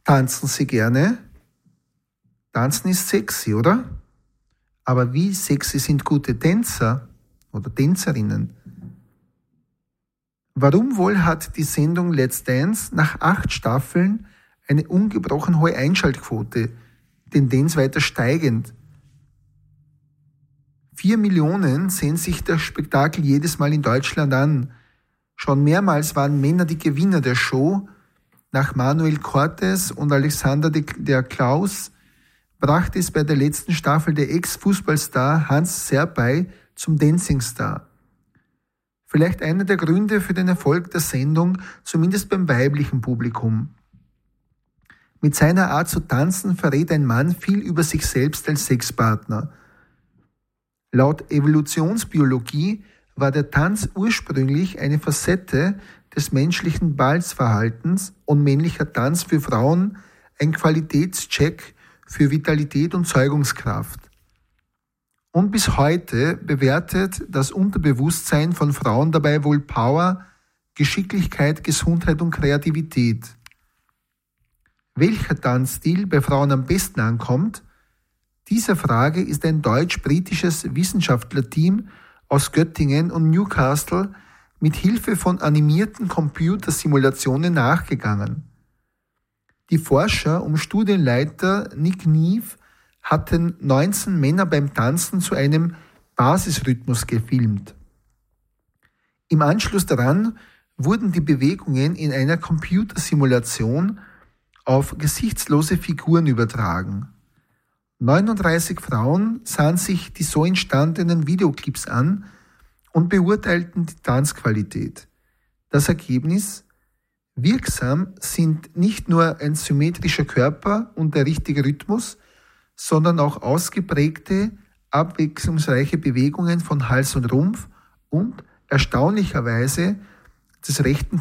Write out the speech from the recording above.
Tanzen Sie gerne? Tanzen ist sexy, oder? Aber wie sexy sind gute Tänzer oder Tänzerinnen? Warum wohl hat die Sendung Let's Dance nach 8 Staffeln eine ungebrochen hohe Einschaltquote, Tendenz weiter steigend? 4 Millionen sehen sich das Spektakel jedes Mal in Deutschland an. Schon mehrmals waren Männer die Gewinner der Show. Nach Manuel Cortes und Alexander der Klaus brachte es bei der letzten Staffel der Ex-Fußballstar Hans Serpay zum Dancing Star. Vielleicht einer der Gründe für den Erfolg der Sendung, zumindest beim weiblichen Publikum. Mit seiner Art zu tanzen verrät ein Mann viel über sich selbst als Sexpartner. Laut Evolutionsbiologie war der Tanz ursprünglich eine Facette des menschlichen Balzverhaltens und männlicher Tanz für Frauen ein Qualitätscheck für Vitalität und Zeugungskraft. Und bis heute bewertet das Unterbewusstsein von Frauen dabei wohl Power, Geschicklichkeit, Gesundheit und Kreativität. Welcher Tanzstil bei Frauen am besten ankommt? Dieser Frage ist ein deutsch-britisches Wissenschaftlerteam aus Göttingen und Newcastle mit Hilfe von animierten Computersimulationen nachgegangen. Die Forscher um Studienleiter Nick Neve hatten 19 Männer beim Tanzen zu einem Basisrhythmus gefilmt. Im Anschluss daran wurden die Bewegungen in einer Computersimulation auf gesichtslose Figuren übertragen. 39 Frauen sahen sich die so entstandenen Videoclips an und beurteilten die Tanzqualität. Das Ergebnis: wirksam sind nicht nur ein symmetrischer Körper und der richtige Rhythmus, sondern auch ausgeprägte, abwechslungsreiche Bewegungen von Hals und Rumpf und erstaunlicherweise des rechten